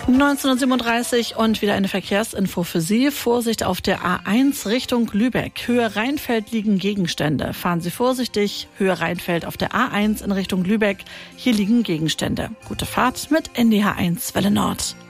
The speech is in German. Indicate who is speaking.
Speaker 1: 19:37 und wieder eine Verkehrsinfo für Sie. Vorsicht auf der A1 Richtung Lübeck. Höhe Rheinfeld liegen Gegenstände. Fahren Sie vorsichtig. Höhe Rheinfeld auf der A1 in Richtung Lübeck. Hier liegen Gegenstände. Gute Fahrt mit NDH 1 Welle Nord.